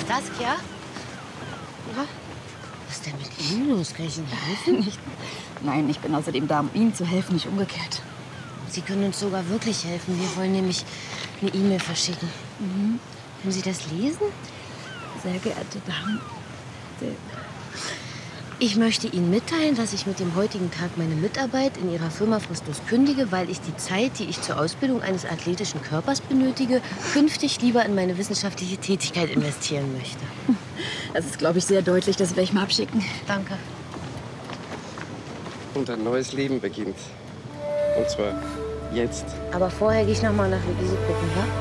Saskia? Ja? Was ist denn mit Ihnen los? Kann ich Ihnen helfen? Nicht. Nein, ich bin außerdem da, um Ihnen zu helfen, nicht umgekehrt. Sie können uns sogar wirklich helfen. Wir wollen nämlich eine E-Mail verschicken. Mhm. Können Sie das lesen? Sehr geehrte Damen. Ich möchte Ihnen mitteilen, dass ich mit dem heutigen Tag meine Mitarbeit in Ihrer Firma fristlos kündige, weil ich die Zeit, die ich zur Ausbildung eines athletischen Körpers benötige, künftig lieber in meine wissenschaftliche Tätigkeit investieren möchte. Das ist, glaube ich, sehr deutlich. Das werde ich mal abschicken. Danke. Und ein neues Leben beginnt. Und zwar jetzt. Aber vorher gehe ich noch mal nach Luise gucken, ja?